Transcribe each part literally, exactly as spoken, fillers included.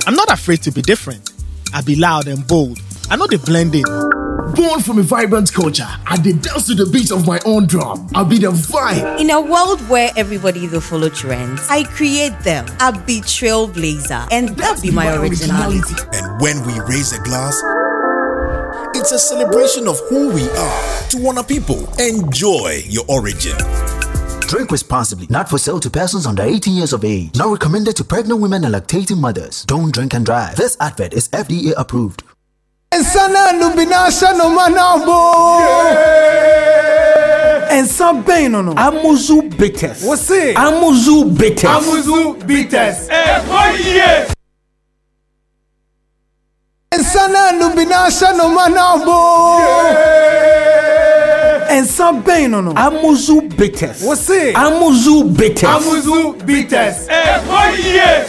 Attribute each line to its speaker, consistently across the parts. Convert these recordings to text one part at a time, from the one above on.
Speaker 1: I'm not afraid to be different. I be loud and bold. I know the blending.
Speaker 2: Born from a vibrant culture, I did dance to the beat of my own drum. I'll be the vibe.
Speaker 3: In a world where everybody will follow trends, I create them. I'll be trailblazer, and that be my originality.
Speaker 4: And when we raise a glass, it's a celebration of who we are. To Warner people, enjoy your origin.
Speaker 5: Drink responsibly. Not for sale to persons under eighteen years of age. Not recommended to pregnant women and lactating mothers. Don't drink and drive. This advert is F D A approved.
Speaker 6: Ensana nubinasha no manabo. Ensa bem no no.
Speaker 7: Amuzu bitters.
Speaker 6: Você?
Speaker 7: Amuzu bitters.
Speaker 6: Amuzu bitters. É boye. Ensana nubinasha no manabo. Ensa bem no no.
Speaker 7: Amuzu bitters.
Speaker 6: Você?
Speaker 7: Amuzu bitters.
Speaker 6: Amuzu bitters. É boye.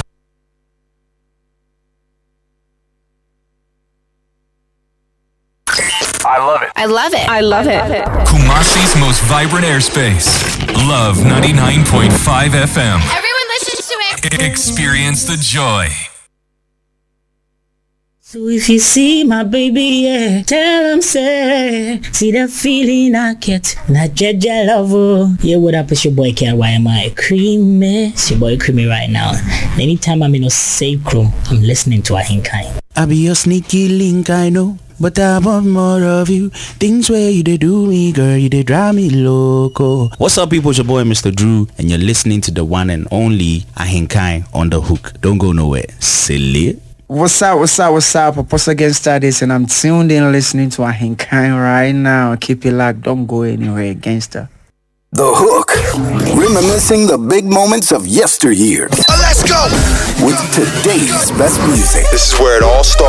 Speaker 8: I love it.
Speaker 9: I love it. I love it.
Speaker 10: Kumasi's most vibrant airspace. Love ninety-nine point five F M.
Speaker 9: Everyone listens to it.
Speaker 10: Experience the joy.
Speaker 11: So if you see my baby, yeah, tell him say, see the feeling I get, not judge your love. Oh. Yeah, what up, it's your boy K Y M I Creamy. It's your boy Creamy right now. Anytime I'm in a safe room, I'm listening to Ahinkai.
Speaker 12: I be your sneaky link, I know. But I want more of you. Things where you did do me, girl, you did drive me loco. What's up, people? It's your boy, Mister Drew, and you're listening to the one and only Ahinkai on the hook. Don't go nowhere. Silly.
Speaker 13: What's up, what's up, what's up? Apostle Against Studies, and I'm tuned in listening to Ahinkai right now. Keep it locked. Don't go anywhere, gangster.
Speaker 4: The Hook. Reminiscing the big moments of yesteryear.
Speaker 14: Let's go!
Speaker 4: With today's best music.
Speaker 14: This is where it all starts.